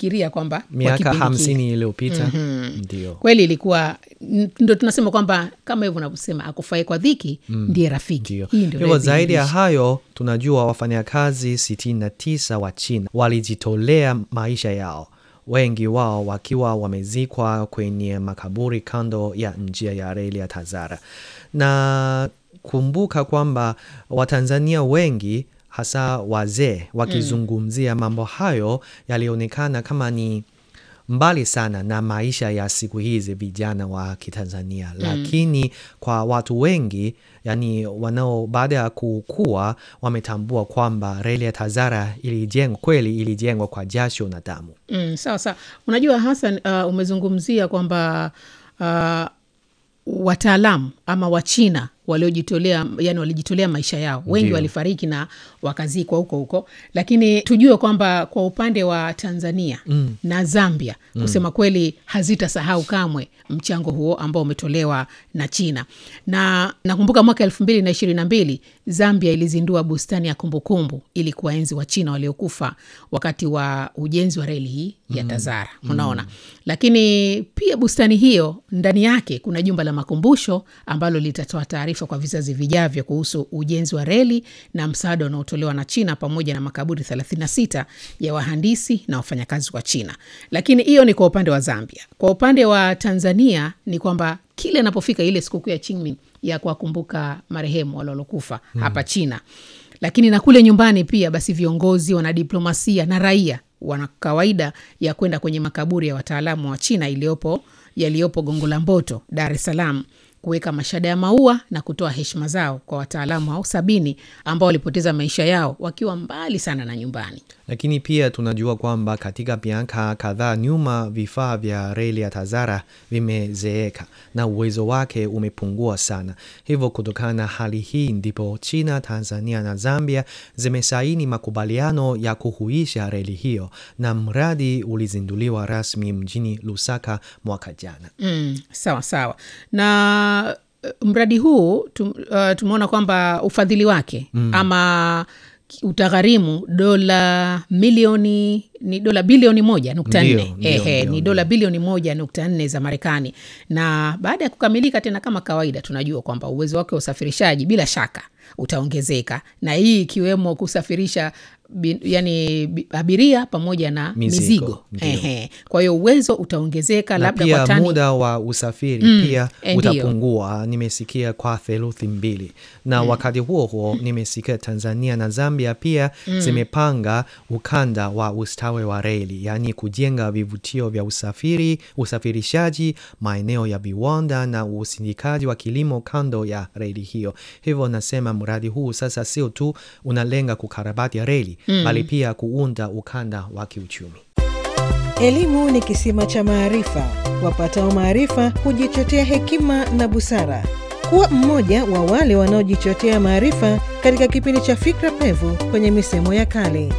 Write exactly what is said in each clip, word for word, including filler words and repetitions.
kufikiria kwamba miaka hamsini iliyopita. Mm-hmm. Ndio. Kweli ilikuwa, ndio tunasema kwamba kama hivyo unavyosema akufaye kwa dhiki mm. ndiye rafiki. Ndio. Hii ndio hivyo zaidi ya hayo tunajua wafanyakazi sitini na tisa wa China walijitolea maisha yao, wengi wao wakiwa wamezikwa kwenye makaburi kando ya njia ya reli ya Tazara. Na kumbuka kwamba Watanzania wengi hasa wazee wakizungumzia mambo hayo yalionekana kama ni mbali sana na maisha ya siku hizi vijana wa Kitanzania. Mm. Lakini kwa watu wengi, yani wanao baada ya kukua, wametambua kwamba reli ya Tazara ilijengwa kweli ilijengwa kwa jasho na damu. Mm, sawa sawa. Unajua Hassan, uh, umezungumzia kwamba uh, wataalamu ama Wachina waliojitolea, yani walijitolea maisha yao. Wengi Dio. walifariki na wakazikwa huko huko. Lakini tujue kwamba kwa upande wa Tanzania mm. na Zambia mm. kusema kweli hazitasahau kamwe mchango huo ambao umetolewa na China. Na nakumbuka mwaka elfu mbili na ishirini na mbili Zambia ilizindua bustani ya kumbukumbu ili kuwaenzi wa China waliokufa wakati wa ujenzi wa reli hii ya Tazara. Mm. Unaona? Mm. Lakini pia bustani hiyo ndani yake kuna jumba la makumbusho ambalo litatoa taarifa kwa vizazi vijavyo kuhusu ujenzi wa reli na msaada unaotolewa na China, pamoja na makaburi thelathini na sita ya wahandisi na wafanyakazi wa China. Lakini hiyo ni kwa upande wa Zambia. Kwa upande wa Tanzania ni kwamba kile inapofika ile sikukuu ya Qingming ya kuwakumbuka marehemu waliokufa hmm. hapa China. Lakini na kule nyumbani pia basi viongozi, wanadiplomasia na raia wana kawaida ya kwenda kwenye makaburi ya wataalamu wa China iliyopo yaliyopo Gongo la Mboto, Dar es Salaam, kuweka mashada ya maua na kutoa heshima zao kwa wataalamu hao sabini ambao walipoteza maisha yao wakiwa mbali sana na nyumbani. Lakini pia tunajua kwamba katika miaka kadhaa nyuma vifaa vya reli ya Tazara vimezeeka na uwezo wake umepungua sana. Hivyo kutokana na hali hii ndipo China, Tanzania na Zambia zimesaini makubaliano ya kuhuisha reli hiyo, na mradi ulizinduliwa rasmi mjini Lusaka mwaka jana. Mm, sawa sawa. Na mradi huu tum, uh, tumeona kwamba ufadhili wake mm. ama utagharimu dola milioni ni dola bilioni moja nukta nne. Ehe, ni dola bilioni moja nukta nne za Marekani. Na baada ya kukamilika tena kama kawaida tunajua kwamba uwezo wake wa usafirishaji bila shaka utaongezeka, na hii ikiwemo kusafirisha bin, yani abiria pamoja na mizigo. Ehe. Kwa hiyo uwezo utaongezeka, labda kwa tani. Muda wa usafiri mm, pia utapungua, nimesikia kwa theluthi mbili. Na mm. wakati huo huo nimesikia Tanzania na Zambia pia mm. zimepanga ukanda wa ustawi wa reli, yani kujenga vivutio vya usafiri, usafirishaji, maeneo ya viwanda na usindikaji wa kilimo kando ya reli hiyo. Hivyo nasema mradi huu sasa sio tu unalenga kukarabati ya reli mm. bali pia kuunda ukanda wa kiuchumi. Elimu ni kisima cha maarifa. Wapatao maarifa hujichotea hekima na busara. Kuwa mmoja wa wale wanaojichotea maarifa katika kipindi cha Fikra Pevu kwenye misemo ya kale.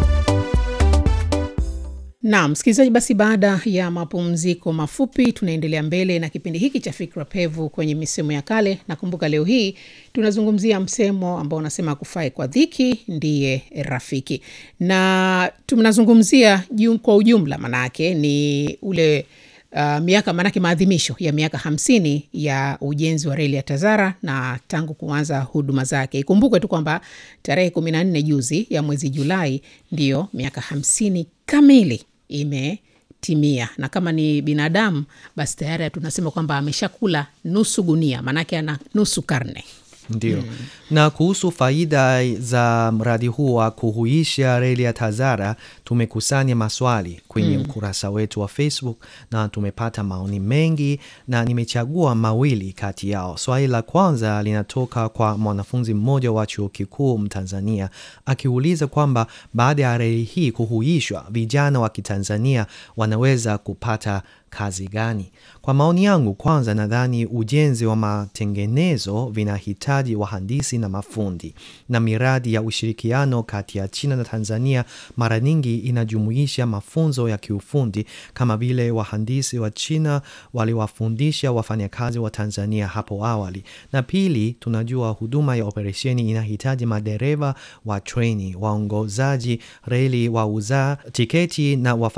Na msikilizaji, basi baada ya mapumziko mafupi tunaendelea mbele na kipindi hiki cha Fikra Pevu kwenye misemo ya kale. Nakumbuka leo hii tunazungumzia msemo ambao unasema kufae kwa dhiki ndiye rafiki. Na tunazungumzia kwa ujumla, manake ni ule uh, miaka manake maadhimisho ya miaka hamsini ya ujenzi wa reli ya Tazara na tangu kuanza huduma zake. Ikumbukwe tu kwamba tarehe kumi na nne juzi ya mwezi Julai ndio miaka hamsini kamili imetimia. Na kama ni binadamu basi tayari tunasema kwamba ameshakula nusu gunia, manake ana nusu karne. Ndio. Hmm. Na kuhusu faida za mradi huu wa kuhuisha reli ya Tazara tumekusanya maswali kwenye hmm. ukurasa wetu wa Facebook na tumepata maoni mengi, na nimechagua mawili kati yao. Swali la kwanza linatoka kwa mwanafunzi mmoja wa chuo kikuu Mtanzania akiuliza kwamba baada ya reli hii kuhuishwa vijana wa Kitanzania wanaweza kupata kazi gani? Kwa maoni yangu, kwanza nadhani ujenzi wa matengenezo vinahitaji wahandisi na mafundi, na miradi ya ushirikiano kati ya China na Tanzania mara nyingi inajumuisha mafunzo ya kiufundi kama vile wahandisi wa China waliwafundisha wafanyakazi wa Tanzania hapo awali. Na pili, tunajua huduma ya operesheni inahitaji madereva wa treni, waongozaji reli, wauza tiketi na